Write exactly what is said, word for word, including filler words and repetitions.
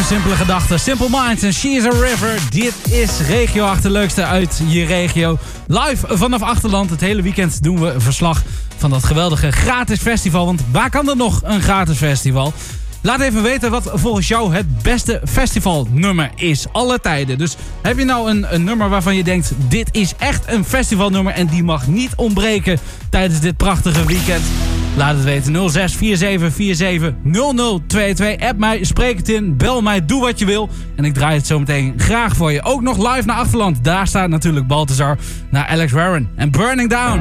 simpele gedachte. Simple Minds en She is a River. Dit is Regio Achterleukste uit je regio. Live vanaf Achterland. Het hele weekend doen we een verslag van dat geweldige gratis festival. Want waar kan er nog een gratis festival? Laat even weten wat volgens jou het beste festivalnummer is. Alle tijden. Dus heb je nou een, een nummer waarvan je denkt... dit is echt een festivalnummer en die mag niet ontbreken tijdens dit prachtige weekend. Laat het weten. nul zes vier zeven vier zeven nul nul twee twee. App mij, spreek het in, bel mij, doe wat je wil. En ik draai het zo meteen graag voor je. Ook nog live naar Achterland. Daar staat natuurlijk Balthazar naar Alex Warren. En Burning Down.